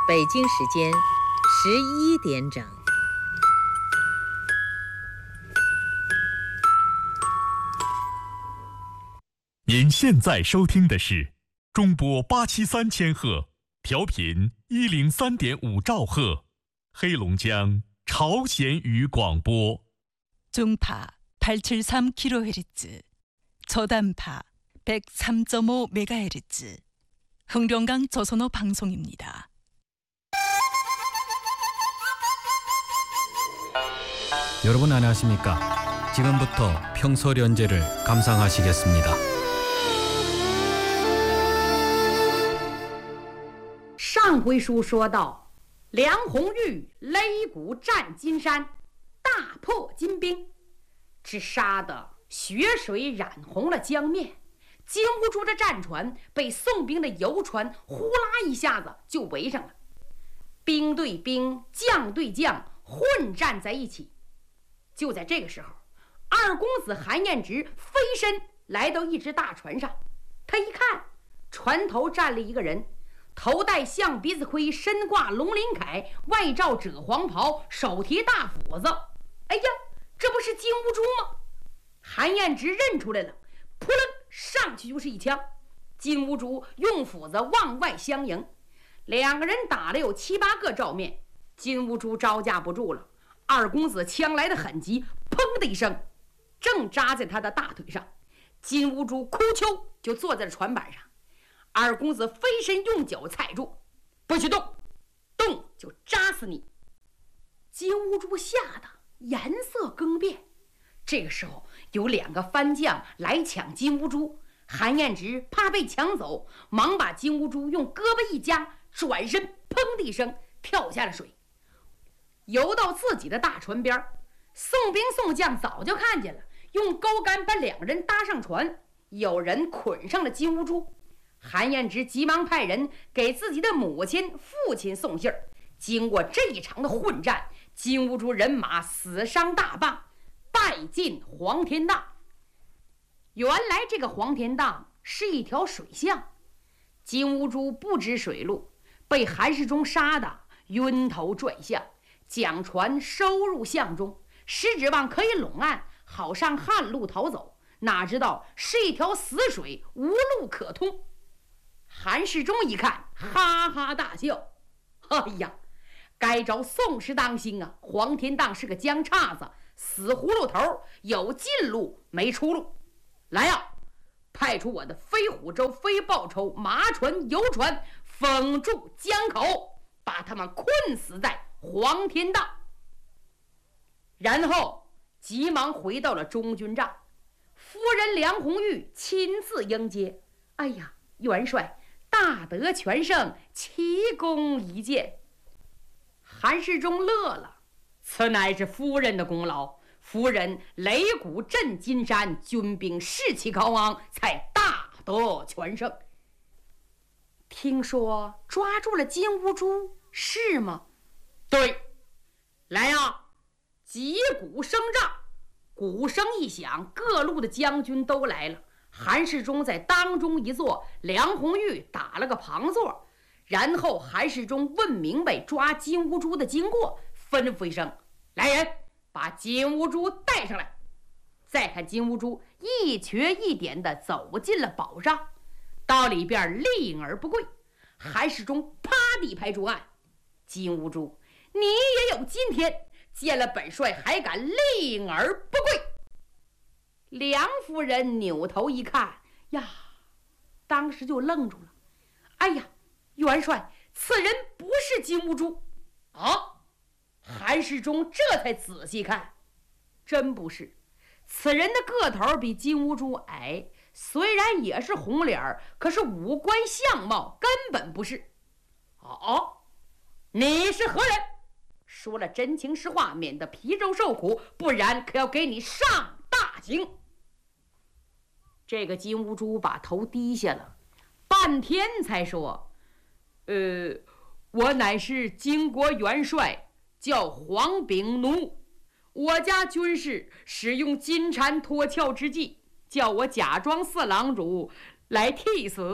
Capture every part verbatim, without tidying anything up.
北京时间十一点整。 您现在收听的是中波八七三千赫，调频一零三点五兆赫，黑龙江朝鲜语广播。 중파 팔백칠십삼 킬로헤르츠, 저단파 백삼 점 오 메가헤르츠, 흥룡강 조선어 방송입니다. 여러분 안녕하십니까? 지금부터 평소련제를 감상하시겠습니다. 上回书说到，梁红玉擂鼓战金山，大破金兵，只杀得血水染红了江面。金兀术的战船被宋兵的游船呼啦一下子就围上了，兵对兵，将对将混战在一起。就在这个时候，二公子韩彦直飞身来到一只大船上，他一看，船头站了一个人，头戴象鼻子盔，身挂龙鳞铠，外罩赭黄袍，手提大斧子。哎呀，这不是金兀术吗？韩彦直认出来了，扑棱上去就是一枪。金兀术用斧子往外相迎，两个人打了有七八个照面，金兀术招架不住了。二公子枪来的很急，砰的一声，正扎在他的大腿上。金兀术哭丘就坐在了船板上。二公子飞身用脚踩住，不许动，动就扎死你。金兀术吓得颜色更变。这个时候有两个番将来抢金兀术，韩彦直怕被抢走，忙把金兀术用胳膊一夹，转身砰的一声跳下了水，游到自己的大船边。宋兵宋将早就看见了，用钩竿把两人搭上船，有人捆上了金兀术。韩彦直急忙派人给自己的母亲父亲送信儿。经过这一场的混战，金兀术人马死伤大半，败进黄天荡。原来这个黄天荡是一条水巷，金兀术不知水路，被韩世忠杀得晕头转向，将船收入巷中，是指望可以拢岸，好上旱路逃走。哪知道是一条死水，无路可通。韩世忠一看，哈哈大笑：“哎呀，该着宋氏当心啊！黄天荡是个僵叉子，死葫芦头，有进路没出路。来呀，派出我的飞虎舟、飞豹舟、麻船、游船，封住江口，把他们困死在黄天荡。”然后急忙回到了中军帐，夫人梁红玉亲自迎接：“哎呀，元帅大得全胜，奇功一件。”韩世忠乐了：“此乃是夫人的功劳，夫人擂鼓震金山，军兵士气高昂，才大得全胜。听说抓住了金兀术，是吗？”“对。”“来呀，击鼓声仗。”鼓声一响，各路的将军都来了。韩世忠在当中一坐，梁红玉打了个旁坐。然后韩世忠问明白抓金兀术的经过，吩咐一声：“来人，把金兀术带上来。”再看金兀术一瘸一点地走进了宝帐，到里边立而不跪。韩世忠啪地拍桌案：“金兀术，你也有今天，见了本帅还敢立而不跪？”梁夫人扭头一看呀，当时就愣住了。“哎呀，元帅，此人不是金兀术啊！”韩世忠这才仔细看，真不是。此人的个头比金兀术矮，虽然也是红脸，可是五官相貌根本不是。“哦，你是何人？说了真情实话，免得皮肉受苦，不然可要给你上大刑。”这个金兀术把头低下了，半天才说：“呃，我乃是金国元帅，叫黄秉奴。我家军士使用金蝉脱壳之计，叫我假装四郎主来替死。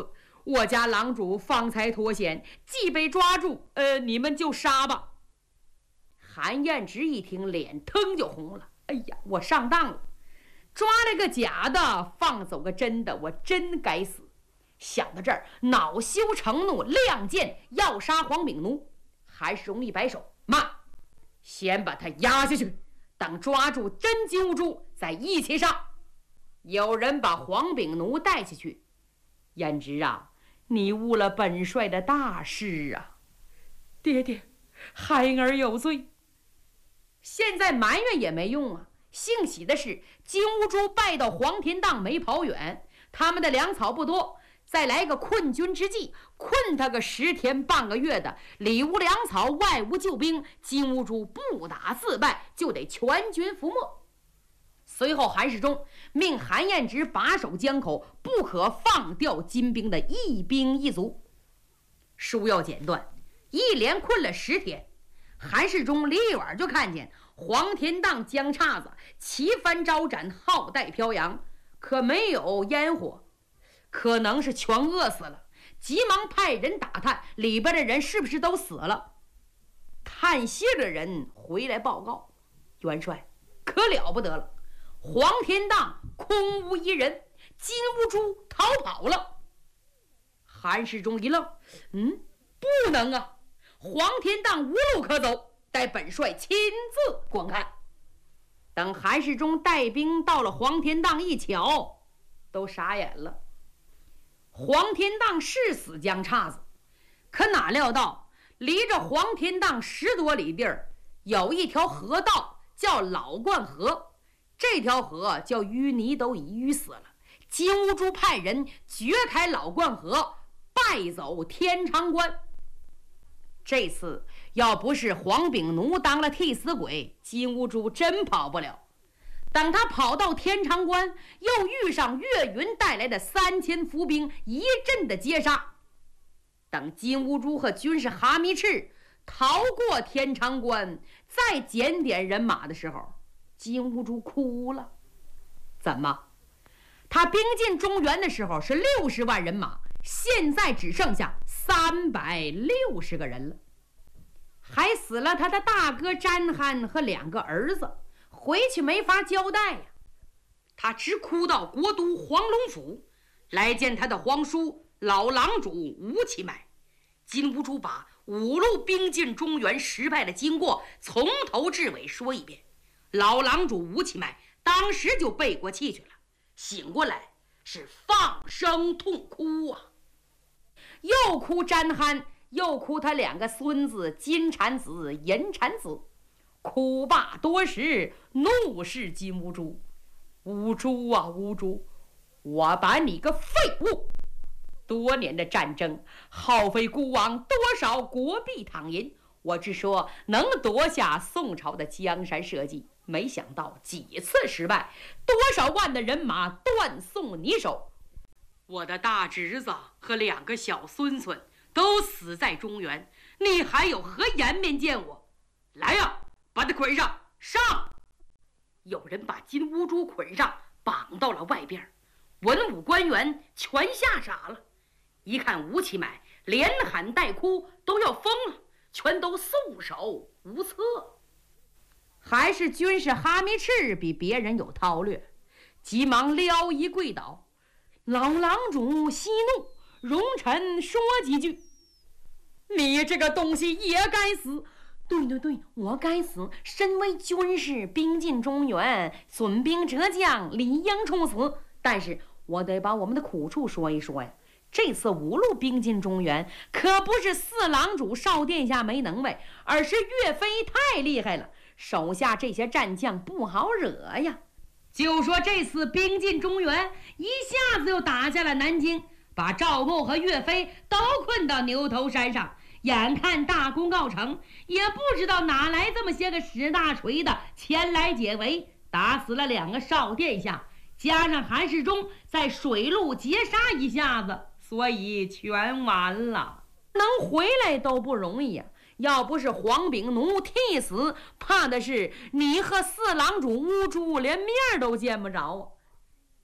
我家郎主方才脱险，既被抓住，呃，你们就杀吧。韩彦直一听，脸腾就红了。哎呀，我上当了，抓了个假的，放走个真的，我真该死。想到这儿，恼羞成怒，亮剑要杀黄炳奴。韩世忠一摆手，慢，先把他压下去，等抓住真金兀术再一起上。有人把黄炳奴带下去。彦直啊，你误了本帅的大事啊！爹爹，孩儿有罪。现在埋怨也没用啊。幸喜的是，金兀术败到黄天荡没跑远，他们的粮草不多，再来个困军之计，困他个十天半个月的，里无粮草，外无救兵，金兀术不打自败，就得全军覆没。随后韩世忠命韩彦直把守江口，不可放掉金兵的一兵一卒。书要简短，一连困了十天，韩世忠离远就看见黄天荡江岔子旗帆招展，号带飘扬，可没有烟火，可能是全饿死了。急忙派人打探里边的人是不是都死了。探信的人回来报告，元帅可了不得了，黄天荡空无一人，金兀术逃跑了。韩世忠一愣，嗯，不能啊，黄天荡无路可走，待本帅亲自观看。等韩世忠带兵到了黄天荡一瞧，都傻眼了。黄天荡是死江岔子，可哪料到离着黄天荡十多里地儿有一条河道叫老灌河，这条河叫淤泥都已淤死了。金兀术派人掘开老灌河，败走天长关。这次要不是黄炳奴当了替死鬼，金兀术真跑不了。等他跑到天长关，又遇上岳云带来的三千伏兵，一阵的截杀。等金兀术和军师哈密赤逃过天长关，再检点人马的时候，金兀术哭了。怎么？他兵进中原的时候是六十万人马，现在只剩下三百六十个人了，还死了他的大哥詹憨和两个儿子，回去没法交代呀。他直哭到国都黄龙府，来见他的皇叔老郎主吴乞买。金兀术把五路兵进中原失败的经过从头至尾说一遍。老郎主吴乞买当时就背过气去了，醒过来是放声痛哭啊，又哭詹憨，又哭他两个孙子金蝉子、银蝉子。哭罢多时，怒视金兀术：“兀术啊，兀术，我把你个废物！多年的战争，耗费孤王多少国币躺银，我只说能夺下宋朝的江山社稷，没想到几次失败，多少万的人马断送你手。我的大侄子和两个小孙孙都死在中原，你还有何颜面见我？来呀，把他捆上，上！”有人把金兀术捆上，绑到了外边。文武官员全吓傻了，一看吴乞买连喊带哭，都要疯了，全都束手无策。还是军师哈密赤比别人有韬略，急忙撩衣跪倒：“老郎主息怒，容臣说几句。”“你这个东西也该死！”“对对对，我该死。身为军师，兵进中原，损兵折将，理应处死。但是我得把我们的苦处说一说呀。这次五路兵进中原，可不是四郎主少殿下没能为，而是岳飞太厉害了，手下这些战将不好惹呀。就说这次兵进中原，一下子又打下了南京，把赵构和岳飞都困到牛头山上。眼看大功告成，也不知道哪来这么些个使大锤的前来解围，打死了两个少殿下，加上韩世忠在水路截杀一下子，所以全完了。能回来都不容易呀、啊！要不是黄炳奴替死，怕的是你和四郎主乌珠连面都见不着啊！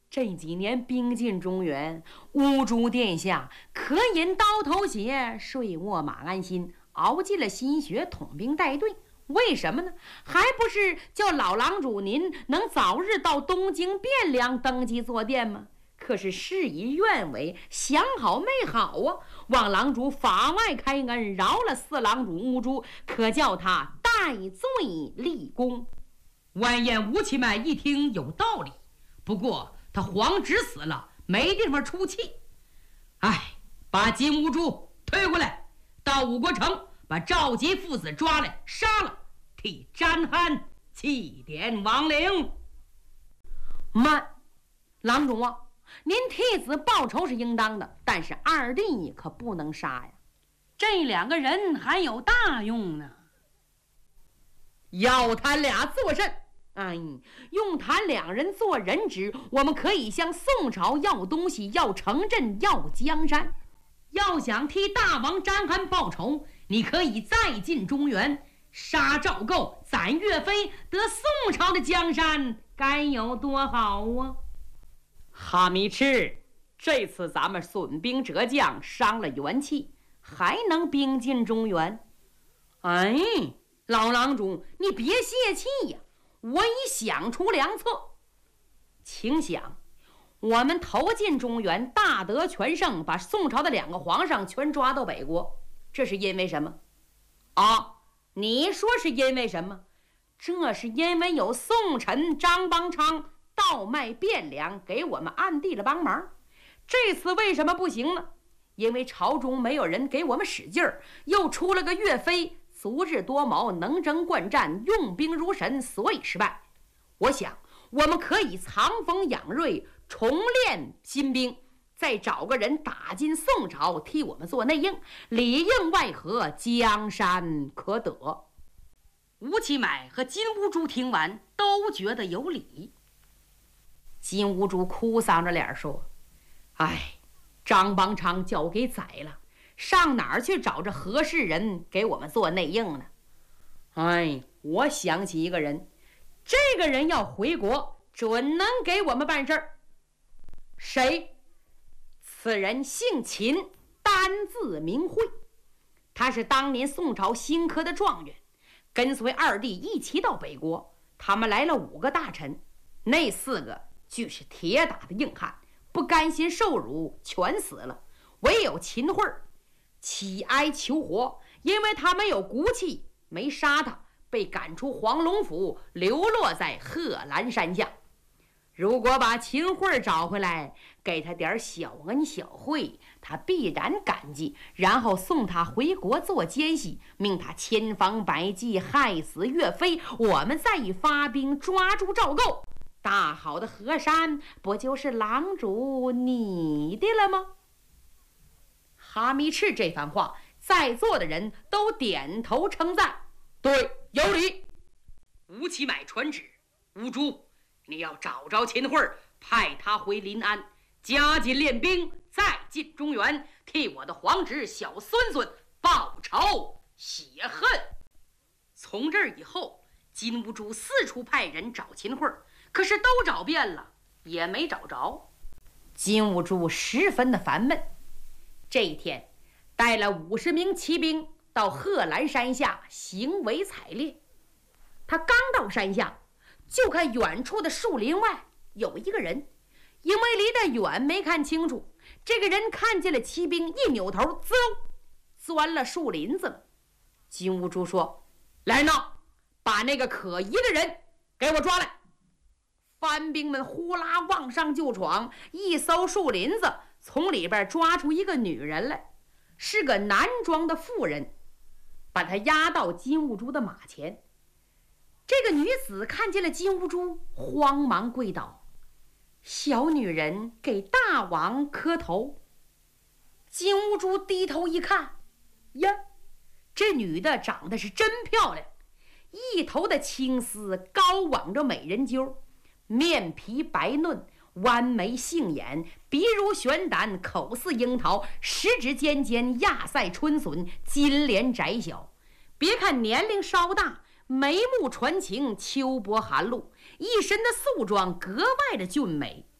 这几年兵进中原，乌珠殿下可饮刀头血，睡卧马鞍心，熬尽了心血，统兵带队。为什么呢？还不是叫老郎主您能早日到东京汴梁登基坐殿吗？可是事与愿违，想好没好啊！望郎主法外开恩，饶了四郎主乌珠，可叫他戴罪立功。 完颜吴奇迈一听有道理，不过他皇侄死了，没地方出气。哎，把金乌珠推过来，到五国城把赵佶父子抓来杀了，替詹憨祭奠亡灵。 慢，郎主啊，您替子报仇是应当的，但是二弟可不能杀呀。 这两个人还有大用呢。 要他俩做甚？哎，用他两人做人质，我们可以向宋朝要东西，要城镇，要江山。 要想替大王詹憨报仇，你可以再进中原，杀赵构，斩岳飞，得宋朝的江山，该有多好啊！ 哈密赤，这次咱们损兵折将，伤了元气，还能兵进中原？哎，老郎主，你别泄气呀！我已想出良策。请想，我们投进中原，大得全胜，把宋朝的两个皇上全抓到北国，这是因为什么？啊，你说是因为什么？这是因为有宋臣张邦昌倒卖汴梁，给我们暗地里帮忙。这次为什么不行呢？因为朝中没有人给我们使劲儿，又出了个岳飞，足智多谋，能征惯战，用兵如神，所以失败。我想我们可以藏锋养锐，重练新兵，再找个人打进宋朝，替我们做内应，里应外合，江山可得。 吴奇迈和金乌珠听完都觉得有理。 金乌珠哭丧着脸说：哎，张邦昌交给宰了，上哪儿去找着合适人给我们做内应呢？哎，我想起一个人，这个人要回国，准能给我们办事儿。谁？此人姓秦，单字名慧，他是当年宋朝新科的状元，跟随二弟一起到北国。他们来了五个大臣，那四个俱是铁打的硬汉，不甘心受辱，全死了。唯有秦桧乞哀求活，因为他没有骨气，没杀他，被赶出黄龙府，流落在贺兰山下。如果把秦桧找回来，给他点小恩小惠，他必然感激，然后送他回国做奸细，命他千方百计害死岳飞，我们再以发兵抓住赵构，大好的河山不就是郎主你的了吗？哈密赤这番话，在座的人都点头称赞，对，有理。 吴奇迈传旨，乌珠，你要找着秦桧，派他回临安，加紧练兵，再进中原，替我的皇侄小孙孙报仇雪恨。从这儿以后，金乌珠四处派人找秦桧，可是都找遍了，也没找着。 金兀术十分的烦闷。这一天，带了五十名骑兵到贺兰山下行为采猎。他刚到山下，就看远处的树林外有一个人，因为离得远没看清楚。这个人看见了骑兵，一扭头，嗖，钻了树林子了。金兀术说：“来闹，把那个可疑的人给我抓来。”番兵们呼啦往上就闯，一搜树林子，从里边抓出一个女人来，是个男装的妇人，把她押到金兀术的马前。这个女子看见了金兀术，慌忙跪倒：“小女人给大王磕头。”金兀术低头一看，呀，这女的长得是真漂亮，一头的青丝高挽着美人揪，面皮白嫩，弯眉杏眼，鼻如悬胆，口似樱桃，十指尖尖，亚赛春笋，金莲窄小。别看年龄稍大，眉目传情，秋波寒露，一身的素装格外的俊美。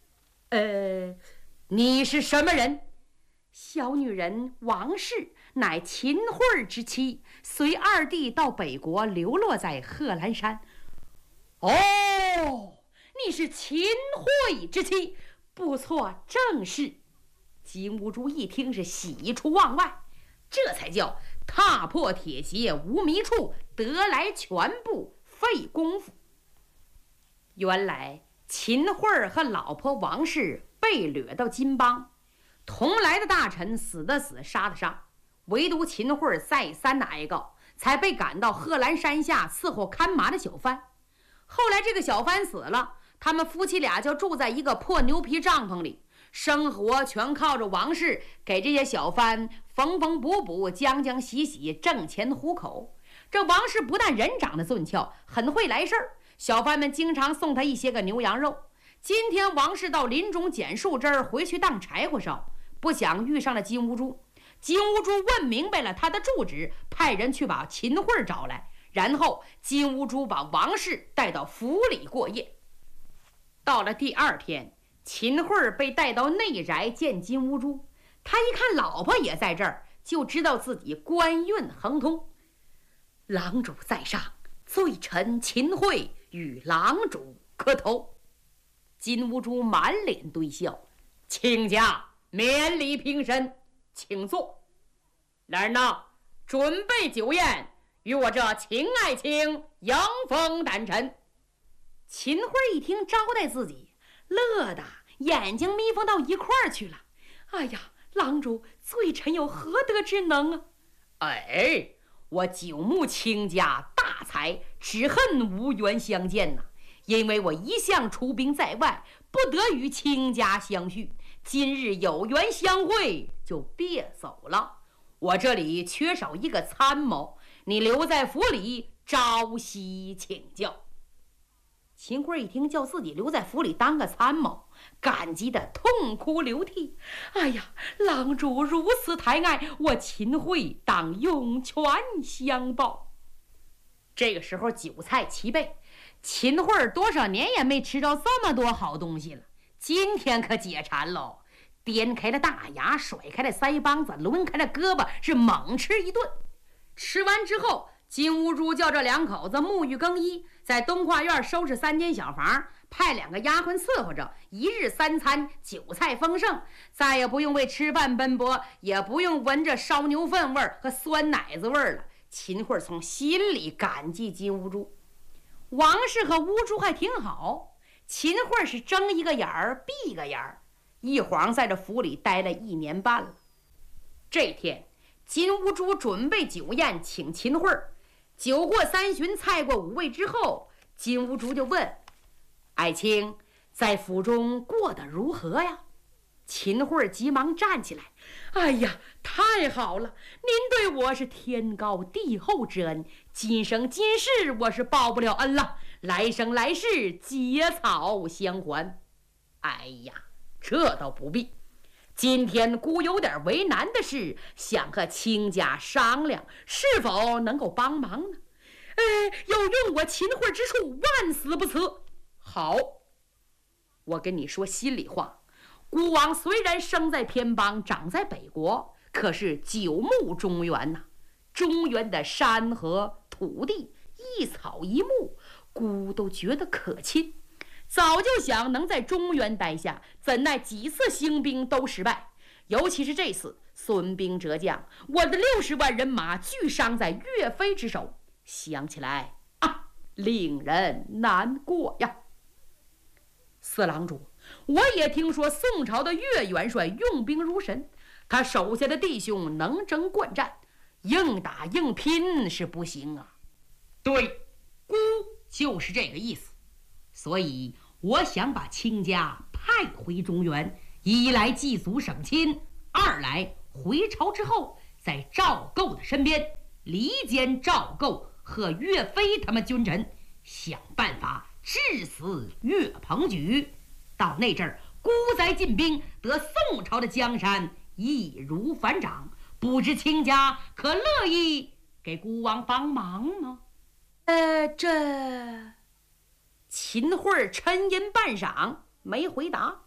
呃，你是什么人？小女人王氏乃秦桧之妻，随二弟到北国，流落在贺兰山。哦，你是秦桧之妻，不错，正是。金兀术一听是喜出望外，这才叫踏破铁鞋无觅处，得来全不费功夫。原来秦桧和老婆王氏被掠到金邦，同来的大臣死的死，杀的杀，唯独秦桧再三的哀告，才被赶到贺兰山下伺候看马的小番。后来这个小番死了，他们夫妻俩就住在一个破牛皮帐篷里，生活全靠着王氏给这些小番缝缝补补、将将洗洗，挣钱糊口。这王氏不但人长得俊俏，很会来事儿，小番们经常送他一些个牛羊肉。今天王氏到林中捡树枝儿回去当柴火烧，不想遇上了金兀术。金兀术问明白了他的住址，派人去把秦桧找来，然后金兀术把王氏带到府里过夜。到了第二天，秦桧被带到内宅见金兀术，他一看老婆也在这儿，就知道自己官运亨通。郎主在上，罪臣秦桧与郎主磕头。金兀术满脸堆笑，卿家免礼平身，请坐。来人呐，准备酒宴，与我这秦爱卿迎风诞辰。秦桧一听招待自己，乐得眼睛眯缝到一块儿去了。哎呀，郎主，罪臣有何德之能啊？哎，我久慕卿家大才，只恨无缘相见呐。因为我一向出兵在外，不得与卿家相叙，今日有缘相会，就别走了。我这里缺少一个参谋，你留在府里朝夕请教。秦桧一听叫自己留在府里当个参谋，感激得痛哭流涕。哎呀，郎主如此抬爱，我秦桧当涌泉相报。这个时候酒菜齐备，秦桧多少年也没吃着这么多好东西了，今天可解馋喽！颠开了大牙，甩开了腮帮子，抡开了胳膊，是猛吃一顿。吃完之后，金兀术叫这两口子沐浴更衣，在东华院收拾三间小房，派两个丫鬟伺候着，一日三餐，酒菜丰盛，再也不用为吃饭奔波，也不用闻着烧牛粪味儿和酸奶子味儿了。秦桧从心里感激金兀术。王氏和兀术还挺好，秦桧是睁一个眼儿闭一个眼儿，一晃在这府里待了一年半了。这天，金兀术准备酒宴请秦桧，酒过三巡，菜过五味之后，金兀术就问：爱卿在府中过得如何呀？秦桧急忙站起来：哎呀，太好了，您对我是天高地厚之恩，今生今世我是报不了恩了，来生来世结草相还。哎呀，这倒不必，今天孤有点为难的事，想和卿家商量，是否能够帮忙呢？哎，有用我秦桧之处，万死不辞。好，我跟你说心里话，孤王虽然生在偏邦，长在北国，可是久慕中原呐、啊。中原的山河土地，一草一木，孤都觉得可亲。早就想能在中原待下，怎奈几次兴兵都失败，尤其是这次损兵折将，我的六十万人马俱伤在岳飞之手，想起来啊，令人难过呀。四郎主，我也听说宋朝的岳元帅用兵如神，他手下的弟兄能征惯战，硬打硬拼是不行啊。对，孤就是这个意思。所以我想把卿家派回中原，一来祭祖省亲，二来回朝之后，在赵构的身边离间赵构和岳飞他们君臣，想办法致死岳鹏举。到那阵儿，孤灾进兵，得宋朝的江山易如反掌，不知卿家可乐意给孤王帮忙呢？呃，这秦桧沉吟半晌，没回答。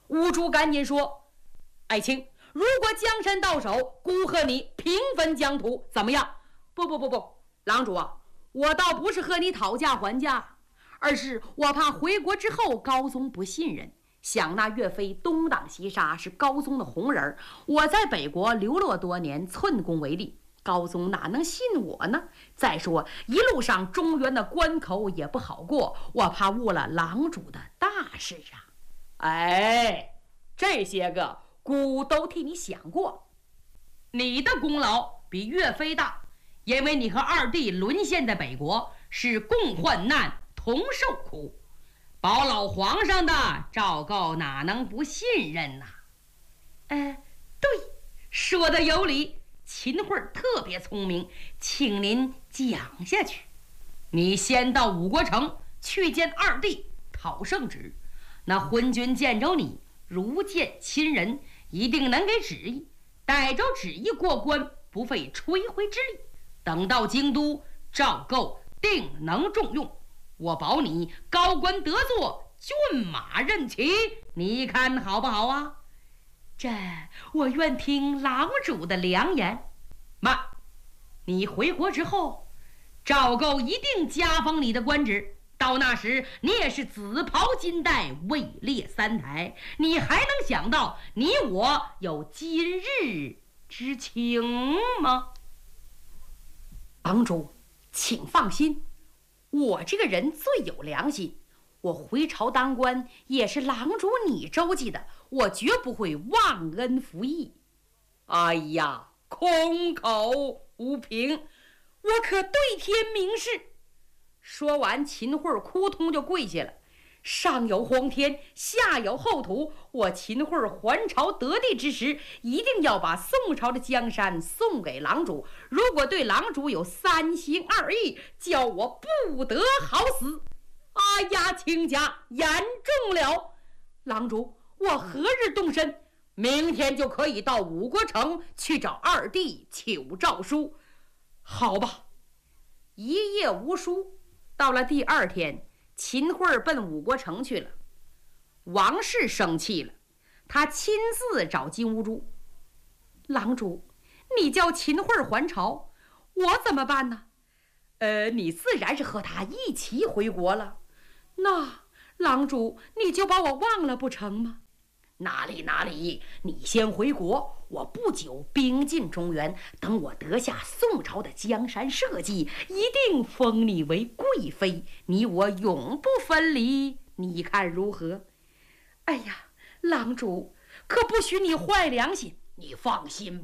吴主赶紧说：“爱卿，如果江山到手，孤和你平分疆土，怎么样？”“不不不不，郎主啊，我倒不是和你讨价还价，而是我怕回国之后高宗不信任，想那岳飞东挡西杀是高宗的红人，我在北国流落多年，寸功为立，高宗哪能信我呢？再说一路上中原的关口也不好过，我怕误了郎主的大事啊。”“哎，这些个孤都替你想过，你的功劳比岳飞大，因为你和二弟沦陷在北国，是共患难同受苦，保老皇上的赵构哪能不信任呐？”“哎，对，说的有理，秦桧特别聪明，请您讲下去。”“你先到五国城去见二弟讨圣旨，那昏君见着你如见亲人，一定能给旨意，逮着旨意过关，不费吹灰之力。等到京都，赵构定能重用，我保你高官得坐，骏马任骑，你看好不好啊？”“这我愿听郎主的良言。”“慢，你回国之后，赵构一定加封你的官职，到那时你也是紫袍金带，位列三台，你还能想到你我有今日之情吗？”“郎主，请放心，我这个人最有良心，我回朝当官也是郎主你周济的，我绝不会忘恩负义。”“哎呀，空口无凭，我可对天明誓。”说完，秦桧扑通就跪下了。“上有皇天，下有后土，我秦桧还朝得地之时，一定要把宋朝的江山送给郎主。如果对郎主有三心二意，叫我不得好死。”“哎呀，亲家言重了，郎主，我何日动身？”“明天就可以到五国城去找二弟求诏书。”“好吧。”一夜无书，到了第二天，秦桧奔五国城去了。王氏生气了，他亲自找金兀术：“郎主，你叫秦桧还朝，我怎么办呢？”“呃，你自然是和他一起回国了。那郎主，你就把我忘了不成吗？”“哪里哪里，你先回国，我不久兵进中原，等我得下宋朝的江山社稷，一定封你为贵妃，你我永不分离，你看如何？”“哎呀，郎主，可不许你坏良心。”“你放心